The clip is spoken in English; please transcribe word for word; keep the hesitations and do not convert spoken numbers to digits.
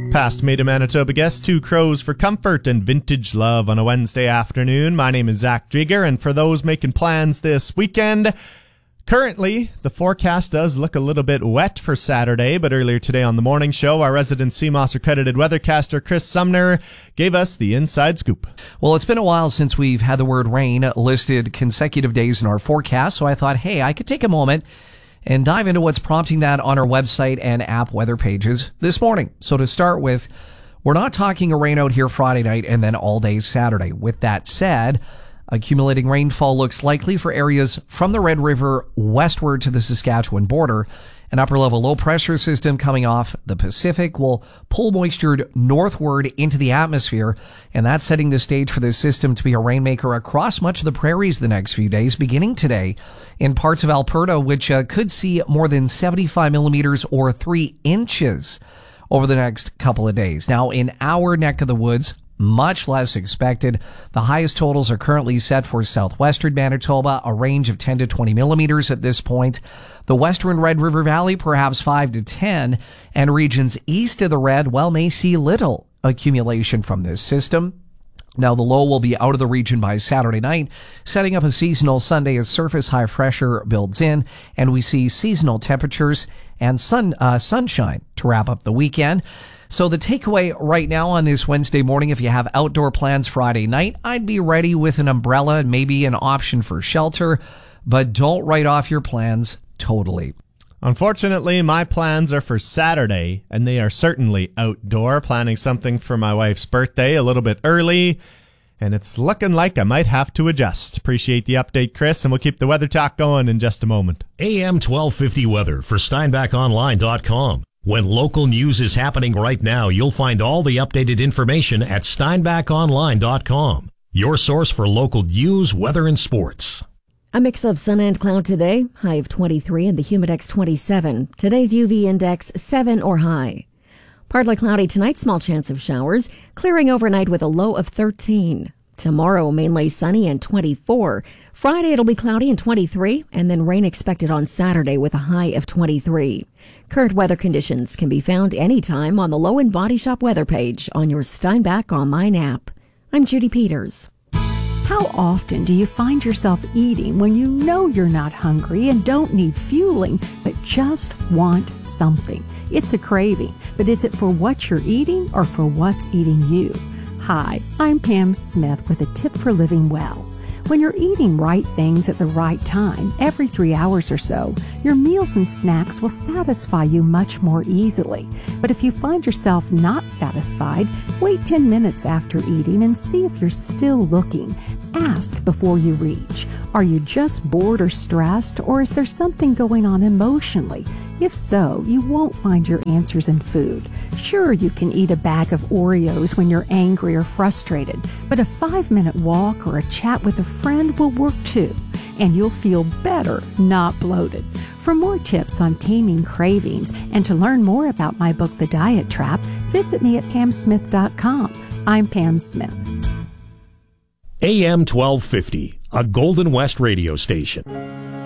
Past Made in Manitoba guest, Two Crows for Comfort and Vintage Love on a Wednesday afternoon. My name is Zach Drieger, and for those making plans this weekend, currently the forecast does look a little bit wet for Saturday, but earlier today on the morning show, our resident C M O S accredited weathercaster Chris Sumner gave us the inside scoop. Well, it's been a while since we've had the word rain listed consecutive days in our forecast, so I thought, hey, I could take a moment and dive into what's prompting that on our website and app weather pages this morning. So to start with, we're not talking a rain out here Friday night and then all day Saturday. With that said, accumulating rainfall looks likely for areas from the Red River westward to the Saskatchewan border. An upper-level low-pressure system coming off the Pacific will pull moisture northward into the atmosphere, and that's setting the stage for this system to be a rainmaker across much of the prairies the next few days, beginning today in parts of Alberta, which uh, could see more than seventy-five millimeters or three inches over the next couple of days. Now, in our neck of the woods, much less expected. The highest totals are currently set for southwestern Manitoba, a range of ten to twenty millimeters at this point. The western Red River Valley, perhaps five to ten, and regions east of the Red, well, may see little accumulation from this system. Now, the low will be out of the region by Saturday night, setting up a seasonal Sunday as surface high pressure builds in, and we see seasonal temperatures and sun uh, sunshine to wrap up the weekend. So the takeaway right now on this Wednesday morning, if you have outdoor plans Friday night, I'd be ready with an umbrella and maybe an option for shelter, but don't write off your plans totally. Unfortunately, my plans are for Saturday, and they are certainly outdoor, planning something for my wife's birthday a little bit early, and it's looking like I might have to adjust. Appreciate the update, Chris, and we'll keep the weather talk going in just a moment. A M twelve fifty weather for Steinbach Online dot com. When local news is happening right now, you'll find all the updated information at Steinbach Online dot com, your source for local news, weather, and sports. A mix of sun and cloud today, high of twenty-three and the Humidex twenty-seven. Today's U V index seven or high. Partly cloudy tonight, small chance of showers, clearing overnight with a low of thirteen. Tomorrow, mainly sunny and twenty-four. Friday, it'll be cloudy and twenty-three, and then rain expected on Saturday with a high of twenty-three. Current weather conditions can be found anytime on the Low and Body Shop weather page on your Steinbach Online app. I'm Judy Peters. How often do you find yourself eating when you know you're not hungry and don't need fueling, but just want something? It's a craving, but is it for what you're eating or for what's eating you? Hi, I'm Pam Smith with a tip for living well. When you're eating right things at the right time, every three hours or so, your meals and snacks will satisfy you much more easily. But if you find yourself not satisfied, wait ten minutes after eating and see if you're still looking. Ask before you reach. Are you just bored or stressed, or is there something going on emotionally? If so, you won't find your answers in food. Sure, you can eat a bag of Oreos when you're angry or frustrated, but a five-minute walk or a chat with a friend will work too, and you'll feel better, not bloated. For more tips on taming cravings and to learn more about my book, The Diet Trap, visit me at pam smith dot com. I'm Pam Smith. A M twelve fifty, a Golden West radio station.